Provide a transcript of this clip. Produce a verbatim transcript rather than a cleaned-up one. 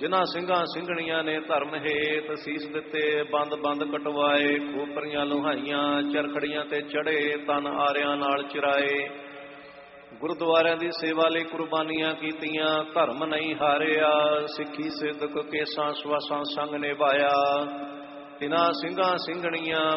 ਜਿਨ੍ਹਾਂ ਸਿੰਘਾਂ ਸਿੰਘਣੀਆਂ ਨੇ ਧਰਮ ਹੇਤ ਸੀਸ ਦਿੱਤੇ, ਬੰਦ ਬੰਦ ਕਟਵਾਏ, ਖੋਪਰੀਆਂ ਲੁਹਾਈਆਂ, ਚਰਖੜੀਆਂ ਤੇ ਚੜੇ, ਤਨ ਆਰਿਆਂ ਨਾਲ ਚਿਰਾਏ, ਗੁਰਦੁਆਰਿਆਂ ਦੀ ਸੇਵਾ ਲਈ ਕੁਰਬਾਨੀਆਂ ਕੀਤੀਆਂ, ਧਰਮ ਨਹੀਂ ਹਾਰਿਆ, ਸਿੱਖੀ ਸਿੱਧਕ ਕੇਸਾਂ ਸਵਾਸਾਂ ਸੰਗ ਨਿਭਾਇਆ। ਤਿਨਾਂ ਸਿੰਘਾਂ ਸਿੰਘਣੀਆਂ